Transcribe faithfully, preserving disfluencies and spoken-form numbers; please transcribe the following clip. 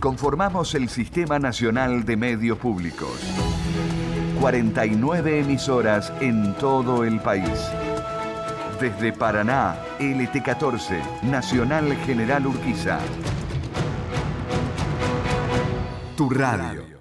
Conformamos el Sistema Nacional de Medios Públicos. cuarenta y nueve emisoras en todo el país. Desde Paraná, L T catorce, Nacional General Urquiza. Tu radio.